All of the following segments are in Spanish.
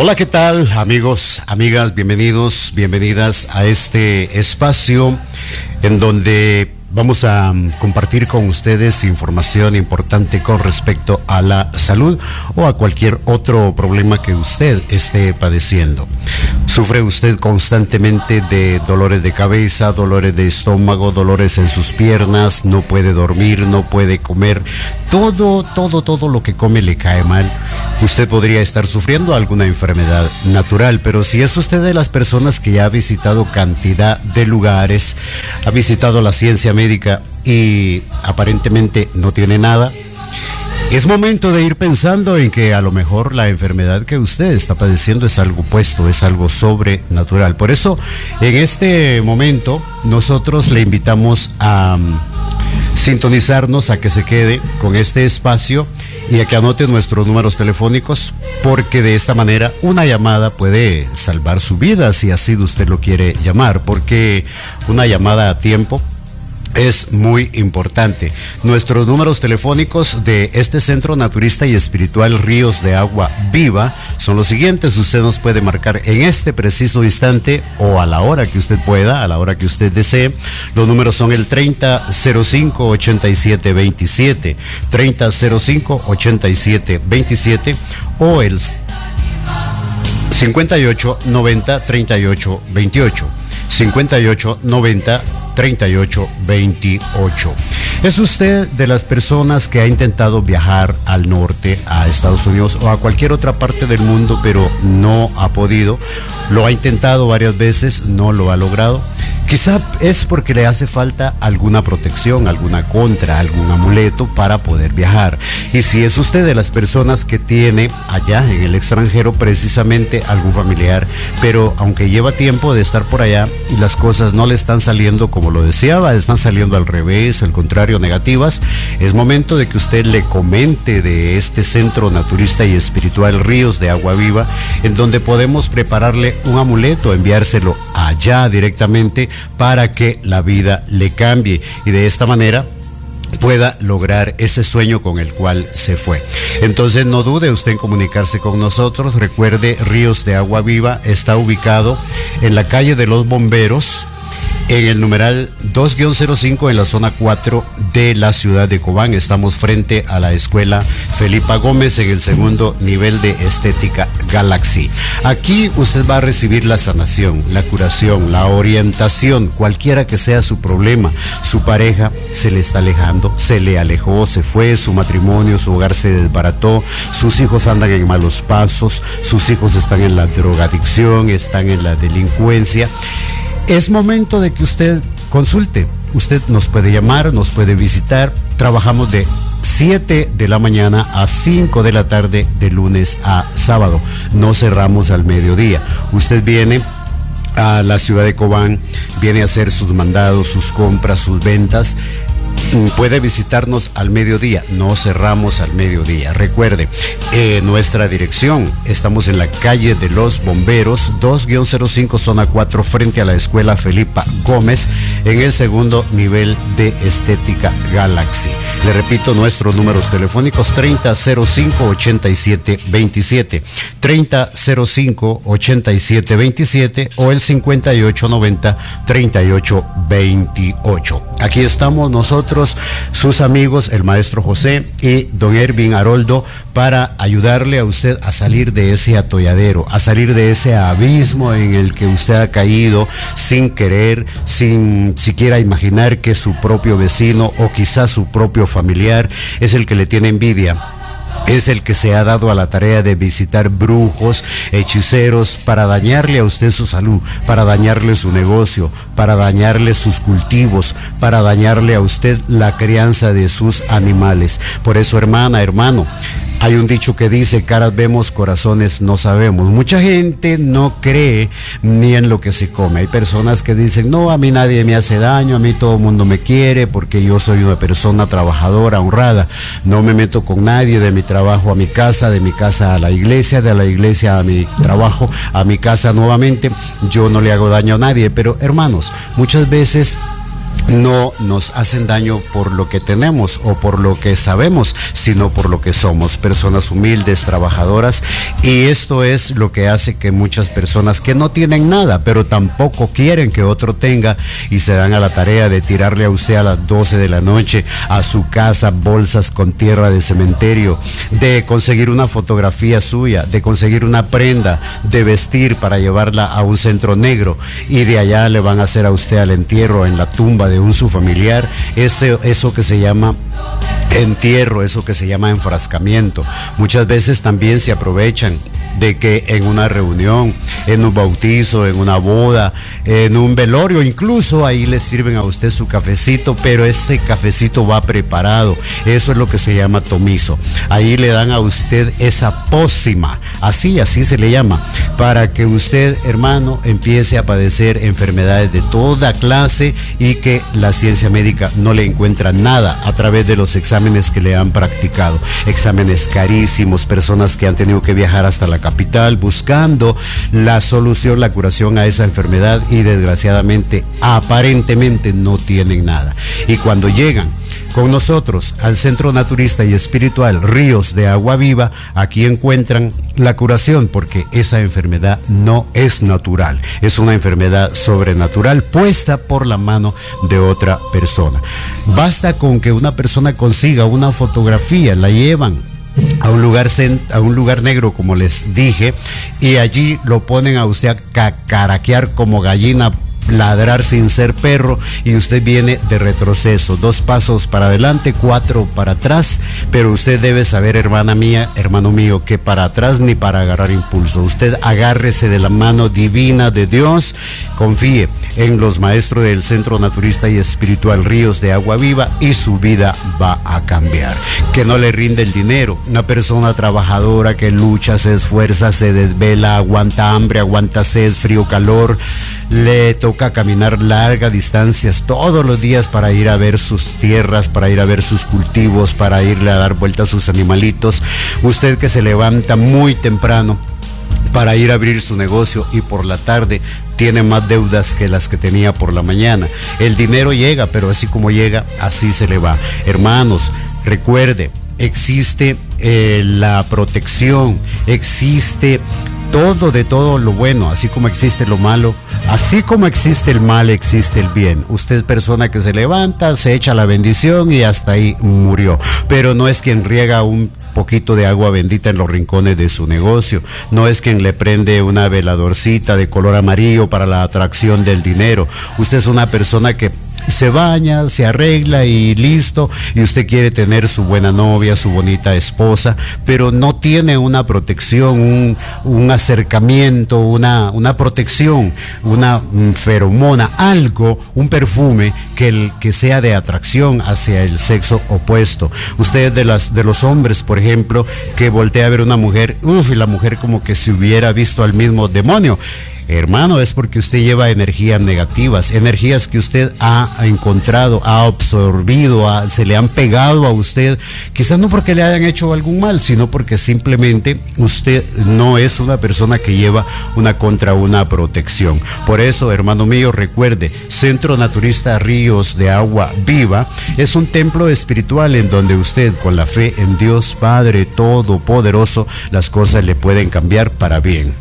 Hola, ¿qué tal, amigos, amigas? Bienvenidos, bienvenidas a este espacio en donde vamos a compartir con ustedes información importante con respecto a la salud o a cualquier otro problema que usted esté padeciendo. ¿Sufre usted constantemente de dolores de cabeza, dolores de estómago, dolores en sus piernas, no puede dormir, no puede comer? Todo lo que come le cae mal. Usted podría estar sufriendo alguna enfermedad natural, pero si es usted de las personas que ya ha visitado cantidad de lugares, ha visitado la ciencia médica y aparentemente no tiene nada, es momento de ir pensando en que a lo mejor la enfermedad que usted está padeciendo es algo opuesto, es algo sobrenatural. Por eso, en este momento, nosotros le invitamos a sintonizarnos, a que se quede con este espacio y a que anote nuestros números telefónicos, porque de esta manera una llamada puede salvar su vida, si así usted lo quiere llamar, porque una llamada a tiempo es muy importante. Nuestros números telefónicos de este Centro Naturista y Espiritual Ríos de Agua Viva son los siguientes. Usted nos puede marcar en este preciso instante o a la hora que usted pueda, a la hora que usted desee. Los números son el 3005-8727, 3005-8727 o el 5890-3828, 5890-3828. ¿Es usted de las personas que ha intentado viajar al norte, a Estados Unidos o a cualquier otra parte del mundo, pero no ha podido? Lo ha intentado varias veces, no lo ha logrado. Quizá es porque le hace falta alguna protección, alguna contra, algún amuleto para poder viajar. Y si es usted de las personas que tiene allá en el extranjero precisamente algún familiar, pero aunque lleva tiempo de estar por allá y las cosas no le están saliendo como lo deseaba, están saliendo al revés, al contrario, negativas, es momento de que usted le comente de este Centro Naturista y Espiritual Ríos de Agua Viva, en donde podemos prepararle un amuleto, enviárselo allá directamente para que la vida le cambie y de esta manera pueda lograr ese sueño con el cual se fue. Entonces no dude usted en comunicarse con nosotros. Recuerde, Ríos de Agua Viva está ubicado en la calle de los Bomberos, en el numeral 2-05 en la zona 4 de la ciudad de Cobán. Estamos frente a la escuela Felipa Gómez en el segundo nivel de Estética Galaxy. Aquí usted va a recibir la sanación, la curación, la orientación, cualquiera que sea su problema. Su pareja se le está alejando, se le alejó, se fue, su matrimonio, su hogar se desbarató, sus hijos andan en malos pasos, sus hijos están en la drogadicción, están en la delincuencia. Es momento de que usted consulte. Usted nos puede llamar, nos puede visitar. Trabajamos de 7 de la mañana a 5 de la tarde de lunes a sábado. No cerramos al mediodía. Usted viene a la ciudad de Cobán, viene a hacer sus mandados, sus compras, sus ventas. Puede visitarnos al mediodía, no cerramos al mediodía. Recuerde, nuestra dirección, estamos en la calle de los Bomberos, 2-05, zona 4, frente a la escuela Felipa Gómez, en el segundo nivel de Estética Galaxy. Le repito, nuestros números telefónicos: 3005-8727, 3005-8727 o el 5890-3828. Aquí estamos nosotros, sus amigos, el maestro José y don Ervin Haroldo, para ayudarle a usted a salir de ese atolladero, a salir de ese abismo en el que usted ha caído sin querer, sin siquiera imaginar que su propio vecino o quizás su propio familiar es el que le tiene envidia. Es el que se ha dado a la tarea de visitar brujos, hechiceros, para dañarle a usted su salud, para dañarle su negocio, para dañarle sus cultivos, para dañarle a usted la crianza de sus animales. Por eso, hermana, hermano, hay un dicho que dice: caras vemos, corazones no sabemos. Mucha gente no cree ni en lo que se come. Hay personas que dicen: no, a mí nadie me hace daño, a mí todo el mundo me quiere porque yo soy una persona trabajadora, honrada. No me meto con nadie, de mi trabajo a mi casa, de mi casa a la iglesia, de la iglesia a mi trabajo, a mi casa nuevamente. Yo no le hago daño a nadie. Pero, hermanos, muchas veces no nos hacen daño por lo que tenemos o por lo que sabemos, sino por lo que somos, personas humildes, trabajadoras, y esto es lo que hace que muchas personas que no tienen nada, pero tampoco quieren que otro tenga, y se dan a la tarea de tirarle a usted a las 12 de la noche a su casa bolsas con tierra de cementerio, de conseguir una fotografía suya, de conseguir una prenda de vestir para llevarla a un centro negro, y de allá le van a hacer a usted al entierro en la tumba de un su familiar, eso que se llama entierro, eso que se llama enfrascamiento. Muchas veces también se aprovechan de que en una reunión, en un bautizo, en una boda, en un velorio, incluso ahí le sirven a usted su cafecito, pero ese cafecito va preparado. Eso es lo que se llama tomizo. Ahí le dan a usted esa pócima, así se le llama, para que usted, hermano, empiece a padecer enfermedades de toda clase y que la ciencia médica no le encuentra nada a través de los exámenes que le han practicado. Exámenes carísimos, personas que han tenido que viajar hasta la capital buscando la solución, la curación a esa enfermedad, y desgraciadamente, aparentemente no tienen nada. Y cuando llegan con nosotros al Centro Naturista y Espiritual Ríos de Agua Viva, aquí encuentran la curación, porque esa enfermedad no es natural, es una enfermedad sobrenatural puesta por la mano de otra persona. Basta con que una persona consiga una fotografía, la llevan a un lugar negro, como les dije, y allí lo ponen a usted a cacaraquear como gallina, ladrar sin ser perro, y usted viene de retroceso, 2 pasos para adelante, 4 para atrás, pero usted debe saber, hermana mía, hermano mío, que para atrás ni para agarrar impulso. Usted agárrese de la mano divina de Dios, confíe en los maestros del Centro Naturista y Espiritual Ríos de Agua Viva, y su vida va a cambiar. Que no le rinde el dinero. Una persona trabajadora que lucha, se esfuerza, se desvela, aguanta hambre, aguanta sed, frío, calor, le toca caminar largas distancias todos los días para ir a ver sus tierras, para ir a ver sus cultivos, para irle a dar vuelta a sus animalitos. Usted que se levanta muy temprano para ir a abrir su negocio y por la tarde tiene más deudas que las que tenía por la mañana. El dinero llega, pero así como llega, así se le va. Hermanos, recuerde, existe la protección, existe de todo lo bueno, así como existe lo malo, así como existe el mal, existe el bien. Usted es persona que se levanta, se echa la bendición y hasta ahí murió, pero no es quien riega un poquito de agua bendita en los rincones de su negocio, no es quien le prende una veladorcita de color amarillo para la atracción del dinero. Usted es una persona que se baña, se arregla y listo, y usted quiere tener su buena novia, su bonita esposa, pero no tiene una protección, un acercamiento, una protección, una feromona, algo, un perfume que sea de atracción hacia el sexo opuesto. Usted de los hombres, por ejemplo, que voltea a ver una mujer, y la mujer como que se hubiera visto al mismo demonio. Hermano, es porque usted lleva energías negativas, energías que usted ha encontrado, ha absorbido, se le han pegado a usted, quizás no porque le hayan hecho algún mal, sino porque simplemente usted no es una persona que lleva una protección. Por eso, hermano mío, recuerde, Centro Naturista Ríos de Agua Viva es un templo espiritual en donde usted, con la fe en Dios Padre Todopoderoso, las cosas le pueden cambiar para bien.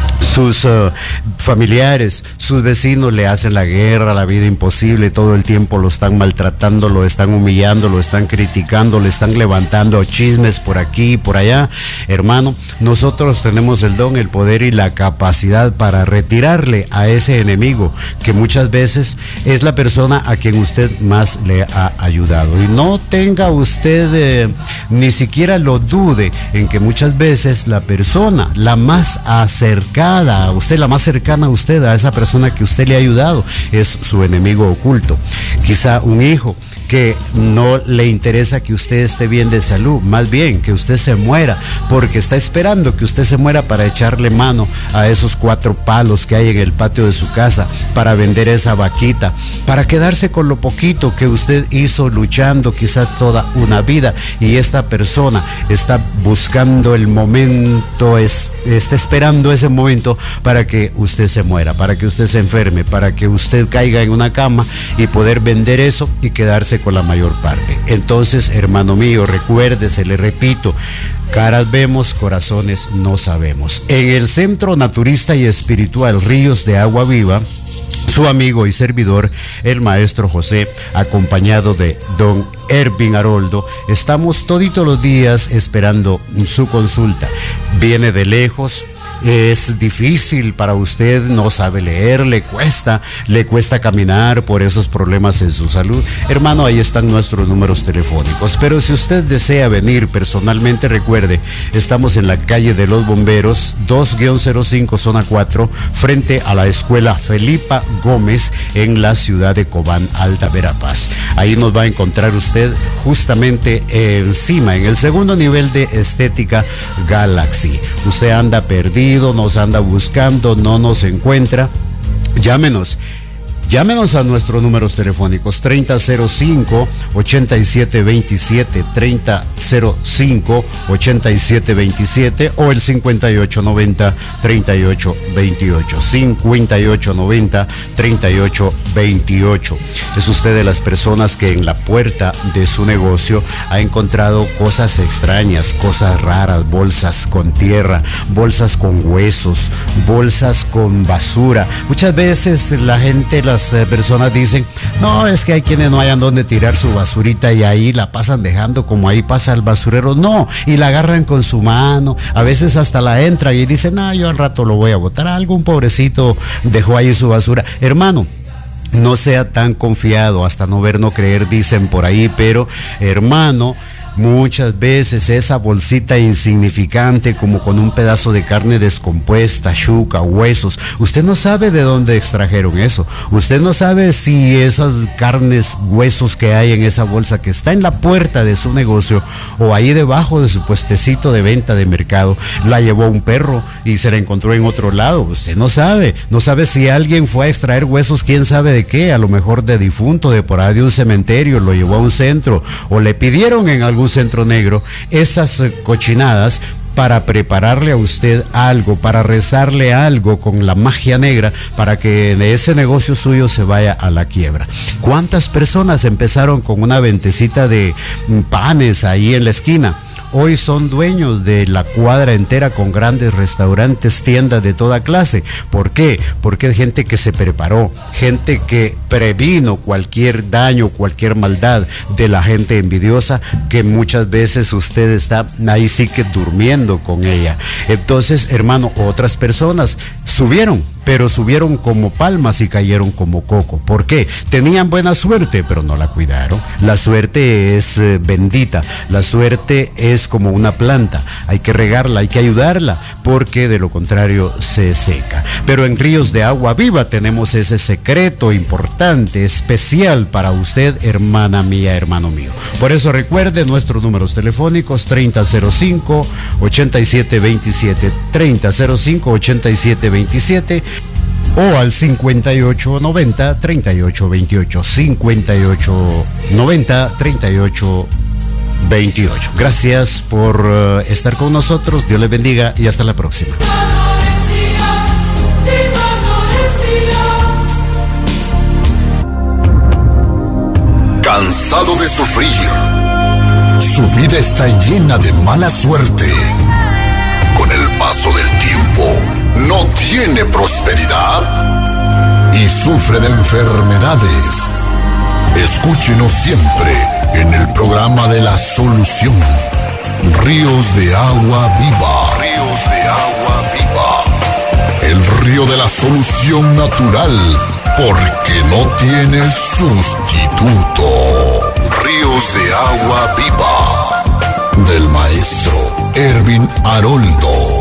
Sus familiares, sus vecinos le hacen la guerra, la vida imposible, todo el tiempo lo están maltratando, lo están humillando, lo están criticando, le están levantando chismes por aquí y por allá. Hermano, nosotros tenemos el don, el poder y la capacidad para retirarle a ese enemigo, que muchas veces es la persona a quien usted más le ha ayudado. Y no tenga usted, ni siquiera lo dude, en que muchas veces la persona, la más acercada a usted, la más cercana a usted, a esa persona que usted le ha ayudado, es su enemigo oculto. Quizá un hijo que no le interesa que usted esté bien de salud, más bien que usted se muera, porque está esperando que usted se muera para echarle mano a esos 4 palos que hay en el patio de su casa, para vender esa vaquita, para quedarse con lo poquito que usted hizo luchando quizás toda una vida. Y esta persona está buscando el momento, está esperando ese momento medicamento para que usted se muera, para que usted se enferme, para que usted caiga en una cama y poder vender eso y quedarse con la mayor parte. Entonces, hermano mío, recuérdese, le repito, caras vemos, corazones no sabemos. En el Centro Naturista y Espiritual Ríos de Agua Viva, su amigo y servidor, el maestro José, acompañado de don Ervin Haroldo, estamos toditos los días esperando su consulta. Viene de lejos, es difícil para usted, no sabe leer, le cuesta caminar por esos problemas en su salud. Hermano, ahí están nuestros números telefónicos. Pero si usted desea venir personalmente, recuerde, estamos en la calle de los Bomberos, 2-05 zona 4, frente a la escuela Felipa Gómez, en la ciudad de Cobán, Alta Verapaz. Ahí nos va a encontrar usted justamente encima, en el segundo nivel de Estética Galaxy. Usted anda perdido, nos anda buscando, no nos encuentra, llámenos a nuestros números telefónicos 3005-8727, 3005-8727 o el 5890-3828, 5890-3828. Es usted de las personas que en la puerta de su negocio ha encontrado cosas extrañas, cosas raras, bolsas con tierra, bolsas con huesos, bolsas con basura. Muchas veces las personas dicen, no, es que hay quienes no hayan donde tirar su basurita y ahí la pasan dejando como ahí pasa el basurero. No, y la agarran con su mano, a veces hasta la entran y dicen, no, yo al rato lo voy a botar. Algún pobrecito dejó ahí su basura. Hermano, no sea tan confiado, hasta no ver, no creer, dicen por ahí, pero hermano, muchas veces esa bolsita insignificante, como con un pedazo de carne descompuesta, yuca, huesos, usted no sabe de dónde extrajeron eso. Usted no sabe si esas carnes, huesos que hay en esa bolsa que está en la puerta de su negocio o ahí debajo de su puestecito de venta de mercado, la llevó un perro y se la encontró en otro lado. Usted no sabe si alguien fue a extraer huesos, quién sabe de qué, a lo mejor de difunto, de por ahí de un cementerio, lo llevó a un centro o le pidieron en algún centro negro esas cochinadas para prepararle a usted algo, para rezarle algo con la magia negra, para que de ese negocio suyo se vaya a la quiebra. ¿Cuántas personas empezaron con una ventecita de panes ahí en la esquina? Hoy son dueños de la cuadra entera con grandes restaurantes, tiendas de toda clase. ¿Por qué? Porque hay gente que se preparó, gente que previno cualquier daño, cualquier maldad de la gente envidiosa, que muchas veces usted está ahí sí que durmiendo con ella. Entonces, hermano, otras personas subieron, pero subieron como palmas y cayeron como coco. ¿Por qué? Tenían buena suerte, pero no la cuidaron. La suerte es bendita, la suerte es como una planta, hay que regarla, hay que ayudarla, porque de lo contrario se seca. Pero en Ríos de Agua Viva tenemos ese secreto importante, especial para usted, hermana mía, hermano mío. Por eso recuerde nuestros números telefónicos 3005-8727, 3005-8727 o al 5890-3828, 5890-3828. Gracias por estar con nosotros, Dios les bendiga y hasta la próxima. Cansado de sufrir, su vida está llena de mala suerte. Con el paso del tiempo, no tiene prosperidad y sufre de enfermedades. Escúchenos siempre en el programa de la solución. Ríos de Agua Viva. Ríos de Agua Viva. El río de la solución natural, porque no tiene sustituto. Ríos de Agua Viva. Del maestro Ervin Haroldo.